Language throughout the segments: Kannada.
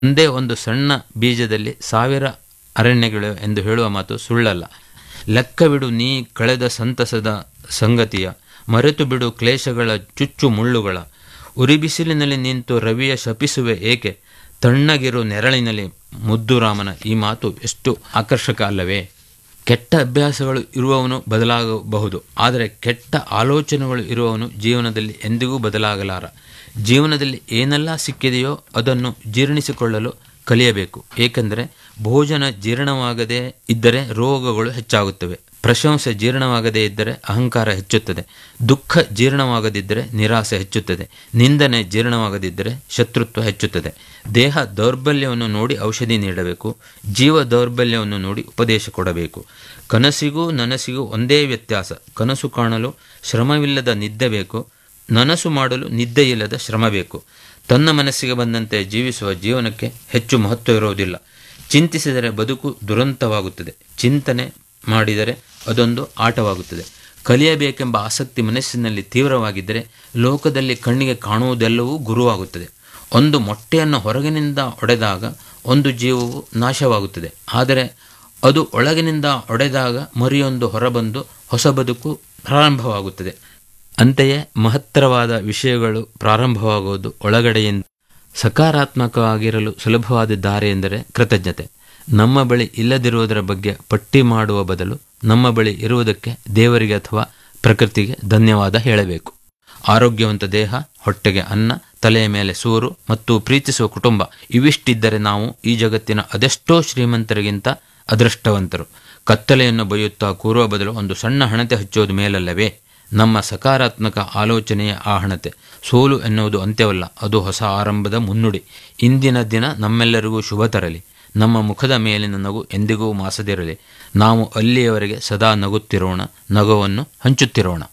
ಒಂದೇ ಒಂದು ಸಣ್ಣ ಬೀಜದಲ್ಲಿ 1000 ಅರಣ್ಯಗಳು ಎಂದು ಹೇಳುವ ಮಾತು ಸುಳ್ಳಲ್ಲ. ಲೆಕ್ಕವಿಡು ನೀ ಕಳೆದ ಸಂತಸದ ಸಂಗತಿಯ, ಮರೆತು ಬಿಡು ಕ್ಲೇಶಗಳ ಚುಚ್ಚು ಮುಳ್ಳುಗಳ. ಉರಿಬಿಸಿಲಿನಲ್ಲಿ ನಿಂತು ರವಿಯ ಶಪಿಸುವೆ ಏಕೆ, ತಣ್ಣಗಿರು ನೆರಳಿನಲ್ಲಿ ಮುದ್ದುರಾಮನ. ಈ ಮಾತು ಎಷ್ಟು ಆಕರ್ಷಕ ಅಲ್ಲವೇ? ಕೆಟ್ಟ ಅಭ್ಯಾಸಗಳು ಇರುವವನು ಬದಲಾಗಬಹುದು, ಆದರೆ ಕೆಟ್ಟ ಆಲೋಚನೆಗಳು ಇರುವವನು ಜೀವನದಲ್ಲಿ ಎಂದಿಗೂ ಬದಲಾಗಲಾರ. ಜೀವನದಲ್ಲಿ ಏನೆಲ್ಲ ಸಿಕ್ಕಿದೆಯೋ ಅದನ್ನು ಜೀರ್ಣಿಸಿಕೊಳ್ಳಲು ಕಲಿಯಬೇಕು. ಏಕೆಂದರೆ ಭೋಜನ ಜೀರ್ಣವಾಗದೇ ಇದ್ದರೆ ರೋಗಗಳು ಹೆಚ್ಚಾಗುತ್ತವೆ, ಪ್ರಶಂಸೆ ಜೀರ್ಣವಾಗದೇ ಇದ್ದರೆ ಅಹಂಕಾರ ಹೆಚ್ಚುತ್ತದೆ, ದುಃಖ ಜೀರ್ಣವಾಗದಿದ್ದರೆ ನಿರಾಸೆ ಹೆಚ್ಚುತ್ತದೆ, ನಿಂದನೆ ಜೀರ್ಣವಾಗದಿದ್ದರೆ ಶತ್ರುತ್ವ ಹೆಚ್ಚುತ್ತದೆ. ದೇಹ ದೌರ್ಬಲ್ಯವನ್ನು ನೋಡಿ ಔಷಧಿ ನೀಡಬೇಕು, ಜೀವ ದೌರ್ಬಲ್ಯವನ್ನು ನೋಡಿ ಉಪದೇಶ ಕೊಡಬೇಕು. ಕನಸಿಗೂ ನನಸಿಗೂ ಒಂದೇ ವ್ಯತ್ಯಾಸ. ಕನಸು ಕಾಣಲು ಶ್ರಮವಿಲ್ಲದ ನಿದ್ದೆ ಬೇಕು, ನನಸು ಮಾಡಲು ನಿದ್ದೆಯಿಲ್ಲದ ಶ್ರಮ ಬೇಕು. ತನ್ನ ಮನಸ್ಸಿಗೆ ಬಂದಂತೆ ಜೀವಿಸುವ ಜೀವನಕ್ಕೆ ಹೆಚ್ಚು ಮಹತ್ವ ಇರುವುದಿಲ್ಲ. ಚಿಂತಿಸಿದರೆ ಬದುಕು ದುರಂತವಾಗುತ್ತದೆ, ಚಿಂತನೆ ಮಾಡಿದರೆ ಅದೊಂದು ಆಟವಾಗುತ್ತದೆ. ಕಲಿಯಬೇಕೆಂಬ ಆಸಕ್ತಿ ಮನಸ್ಸಿನಲ್ಲಿ ತೀವ್ರವಾಗಿದ್ದರೆ ಲೋಕದಲ್ಲಿ ಕಣ್ಣಿಗೆ ಕಾಣುವುದೆಲ್ಲವೂ ಗುರುವಾಗುತ್ತದೆ. ಒಂದು ಮೊಟ್ಟೆಯನ್ನು ಹೊರಗಿನಿಂದ ಒಡೆದಾಗ ಒಂದು ಜೀವವು ನಾಶವಾಗುತ್ತದೆ, ಆದರೆ ಅದು ಒಳಗಿನಿಂದ ಒಡೆದಾಗ ಮರಿಯೊಂದು ಹೊರಬಂದು ಹೊಸ ಬದುಕು ಪ್ರಾರಂಭವಾಗುತ್ತದೆ. ಅಂತೆಯೇ ಮಹತ್ತರವಾದ ವಿಷಯಗಳು ಪ್ರಾರಂಭವಾಗುವುದು ಒಳಗಡೆಯಿಂದ. ಸಕಾರಾತ್ಮಕವಾಗಿರಲು ಸುಲಭವಾದ ದಾರಿ ಎಂದರೆ ಕೃತಜ್ಞತೆ. ನಮ್ಮ ಬಳಿ ಇಲ್ಲದಿರುವುದರ ಬಗ್ಗೆ ಪಟ್ಟಿ ಮಾಡುವ ಬದಲು ನಮ್ಮ ಬಳಿ ಇರುವುದಕ್ಕೆ ದೇವರಿಗೆ ಅಥವಾ ಪ್ರಕೃತಿಗೆ ಧನ್ಯವಾದ ಹೇಳಬೇಕು. ಆರೋಗ್ಯವಂತ ದೇಹ, ಹೊಟ್ಟೆಗೆ ಅನ್ನ, ತಲೆಯ ಮೇಲೆ ಸೂರು ಮತ್ತು ಪ್ರೀತಿಸುವ ಕುಟುಂಬ ಇವಿಷ್ಟಿದ್ದರೆ ನಾವು ಈ ಜಗತ್ತಿನ ಅದೆಷ್ಟೋ ಶ್ರೀಮಂತರಿಗಿಂತ ಅದೃಷ್ಟವಂತರು. ಕತ್ತಲೆಯನ್ನು ಬೈಯುತ್ತಾ ಕೂರುವ ಬದಲು ಒಂದು ಸಣ್ಣ ಹಣತೆ ಹಚ್ಚೋದು ಮೇಲಲ್ಲವೇ? ನಮ್ಮ ಸಕಾರಾತ್ಮಕ ಆಲೋಚನೆಯ ಆ ಹಣತೆ. ಸೋಲು ಎನ್ನುವುದು ಅಂತ್ಯವಲ್ಲ, ಅದು ಹೊಸ ಆರಂಭದ ಮುನ್ನುಡಿ. ಇಂದಿನ ದಿನ ನಮ್ಮೆಲ್ಲರಿಗೂ ಶುಭ ತರಲಿ. ನಮ್ಮ ಮುಖದ ಮೇಲಿನ ನಗು ಎಂದಿಗೂ ಮಾಸದಿರಲಿ. ನಾವು ಅಲ್ಲಿಯವರೆಗೆ ಸದಾ ನಗುತ್ತಿರೋಣ, ನಗುವನ್ನು ಹಂಚುತ್ತಿರೋಣ.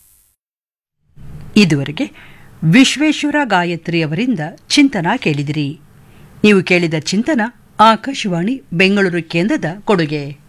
ಇದುವರೆಗೆ ವಿಶ್ವೇಶ್ವರ ಗಾಯತ್ರಿ ಅವರಿಂದ ಚಿಂತನ ಕೇಳಿದಿರಿ. ನೀವು ಕೇಳಿದ ಚಿಂತನ ಆಕಾಶವಾಣಿ ಬೆಂಗಳೂರು ಕೇಂದ್ರದ ಕೊಡುಗೆ.